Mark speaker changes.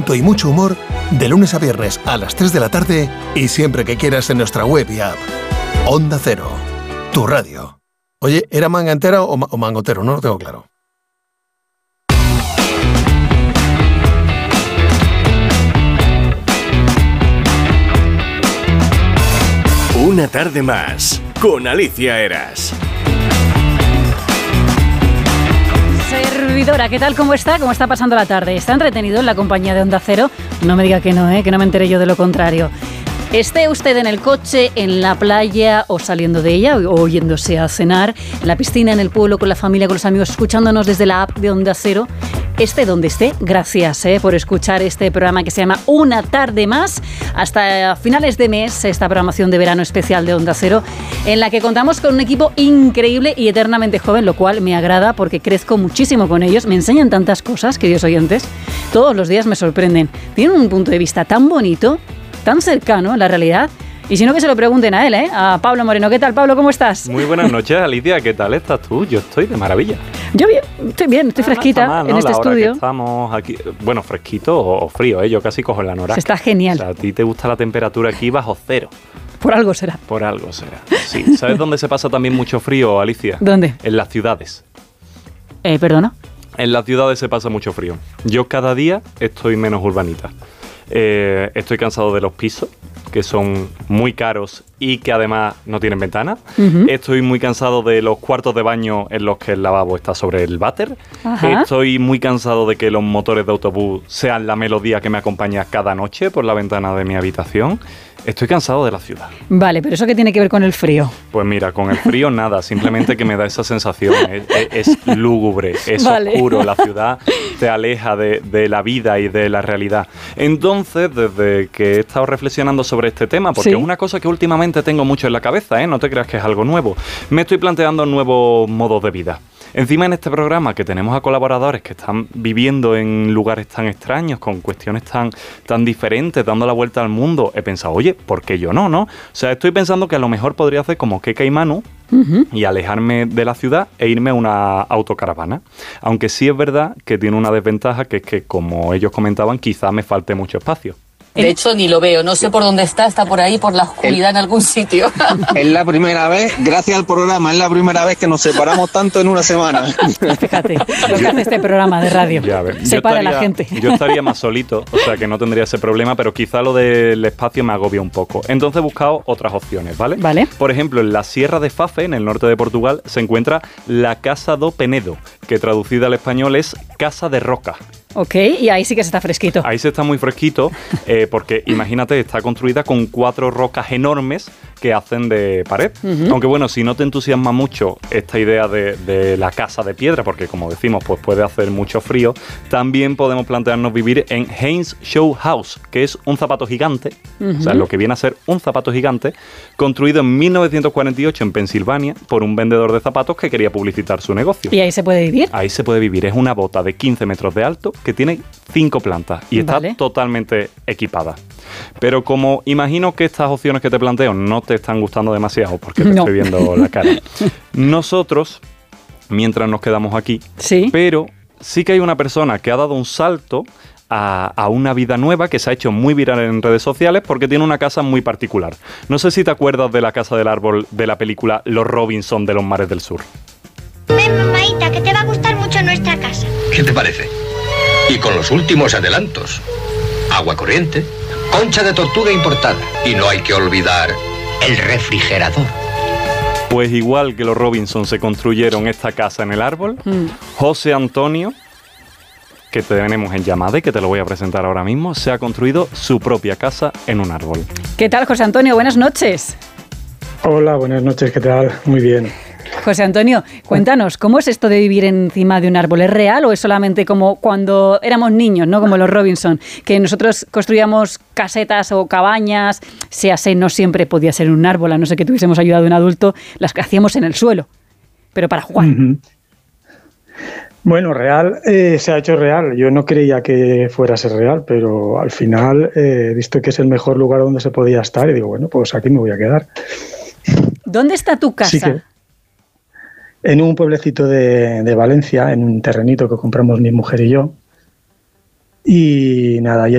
Speaker 1: conocimiento y mucho humor de lunes a viernes a las 3 de la tarde y siempre que quieras en nuestra web y app. Onda Cero, tu radio. Oye, ¿era manga entera o mangotero? No lo tengo claro.
Speaker 2: Una tarde más con Alicia Eras.
Speaker 3: Servidora, ¿qué tal? ¿Cómo está? ¿Cómo está pasando la tarde? ¿Está entretenido en la compañía de Onda Cero? No me diga que no, que no me enteré yo de lo contrario. Esté usted en el coche, en la playa o saliendo de ella o yéndose a cenar, en la piscina, en el pueblo, con la familia, con los amigos, escuchándonos desde la app de Onda Cero. Esté donde esté, gracias por escuchar este programa que se llama Una Tarde Más. Hasta finales de mes, esta programación de verano especial de Onda Cero, en la que contamos con un equipo increíble y eternamente joven, lo cual me agrada porque crezco muchísimo con ellos. Me enseñan tantas cosas, queridos oyentes. Todos los días me sorprenden. Tienen un punto de vista tan bonito, tan cercano a la realidad. Y si no, que se lo pregunten a él, a Pablo Moreno. ¿Qué tal, Pablo? ¿Cómo estás?
Speaker 4: Muy buenas noches, Alicia. ¿Qué tal estás tú? Yo estoy de maravilla.
Speaker 3: Yo bien, estoy fresquita
Speaker 4: mal, ¿no?
Speaker 3: en este
Speaker 4: la hora
Speaker 3: estudio.
Speaker 4: Que estamos aquí, bueno, fresquito o frío, yo casi cojo en la noraca.
Speaker 3: Está genial.
Speaker 4: O sea, a ti te gusta la temperatura aquí bajo cero.
Speaker 3: Por algo será.
Speaker 4: Por algo será, sí. ¿Sabes dónde se pasa también mucho frío, Alicia?
Speaker 3: ¿Dónde?
Speaker 4: En las ciudades.
Speaker 3: ¿Perdona?
Speaker 4: En las ciudades se pasa mucho frío. Yo cada día estoy menos urbanita. Estoy cansado de los pisos, que son muy caros y que además no tienen ventana. Uh-huh. Estoy muy cansado de los cuartos de baño en los que el lavabo está sobre el váter. Ajá. Estoy muy cansado de que los motores de autobús sean la melodía que me acompaña cada noche por la ventana de mi habitación. Estoy cansado de la ciudad. Vale,
Speaker 3: pero ¿eso qué tiene que ver con el frío?
Speaker 4: Pues mira, con el frío nada, simplemente que me da esa sensación. Es lúgubre, es oscuro, la ciudad te aleja de la vida y de la realidad. Entonces, desde que he estado reflexionando sobre este tema, porque es una cosa que últimamente tengo mucho en la cabeza, no te creas que es algo nuevo, me estoy planteando nuevos modos de vida. Encima en este programa que tenemos a colaboradores que están viviendo en lugares tan extraños, con cuestiones tan diferentes, dando la vuelta al mundo, he pensado, oye, ¿por qué yo no? O sea, estoy pensando que a lo mejor podría hacer como Keka y Manu y alejarme de la ciudad e irme a una autocaravana. Aunque sí es verdad que tiene una desventaja, que es que, como ellos comentaban, quizá me falte mucho espacio.
Speaker 5: De hecho, ni lo veo, no sé por dónde está por ahí, por la oscuridad en algún sitio.
Speaker 6: Es la primera vez, gracias al programa, es la primera vez que nos separamos tanto en una semana.
Speaker 3: Fíjate, lo que hace este programa de radio. Separa a la gente.
Speaker 4: Yo estaría más solito, o sea que no tendría ese problema, pero quizá lo del espacio me agobia un poco. Entonces he buscado otras opciones, ¿vale?
Speaker 3: Vale.
Speaker 4: Por ejemplo, en la Sierra de Fafe, en el norte de Portugal, se encuentra la Casa do Penedo, que traducida al español es Casa de Roca.
Speaker 3: Ok, y ahí sí que se está fresquito.
Speaker 4: Ahí se está muy fresquito, porque imagínate, está construida con 4 rocas enormes que hacen de pared. Uh-huh. Aunque bueno, si no te entusiasma mucho esta idea de la casa de piedra, porque como decimos, pues puede hacer mucho frío, también podemos plantearnos vivir en Haynes Show House, que es un zapato gigante, o sea, lo que viene a ser un zapato gigante, construido en 1948 en Pensilvania por un vendedor de zapatos que quería publicitar su negocio.
Speaker 3: ¿Y ahí se puede vivir?
Speaker 4: Ahí se puede vivir. Es una bota de 15 metros de alto que tiene 5 plantas y está totalmente equipada. Pero como imagino que estas opciones que te planteo no te están gustando demasiado, porque te estoy viendo la cara, nosotros, mientras nos quedamos aquí, pero sí que hay una persona que ha dado un salto a una vida nueva, que se ha hecho muy viral en redes sociales porque tiene una casa muy particular. No sé si te acuerdas de la casa del árbol de la película Los Robinson de los Mares del Sur.
Speaker 7: Ven, mamaita, que te va a gustar mucho nuestra casa.
Speaker 8: ¿Qué te parece? Y con los últimos adelantos. Agua corriente, concha de tortuga importada. Y no hay que olvidar el refrigerador.
Speaker 4: Pues igual que los Robinson se construyeron esta casa en el árbol, José Antonio, que tenemos en llamada y que te lo voy a presentar ahora mismo, se ha construido su propia casa en un árbol.
Speaker 3: ¿Qué tal, José Antonio? Buenas noches.
Speaker 9: Hola, buenas noches, ¿qué tal? Muy bien.
Speaker 3: José Antonio, cuéntanos, ¿cómo es esto de vivir encima de un árbol? ¿Es real o es solamente como cuando éramos niños, ¿no? Como los Robinson, que nosotros construíamos casetas o cabañas, no siempre podía ser un árbol, a no ser que tuviésemos ayuda de un adulto, las que hacíamos en el suelo, pero para jugar. Uh-huh.
Speaker 9: Bueno, real, se ha hecho real. Yo no creía que fuera a ser real, pero al final he visto que es el mejor lugar donde se podía estar y digo, bueno, pues aquí me voy a quedar.
Speaker 3: ¿Dónde está tu casa?
Speaker 9: Sí que en un pueblecito de Valencia, en un terrenito que compramos mi mujer y yo. Y nada,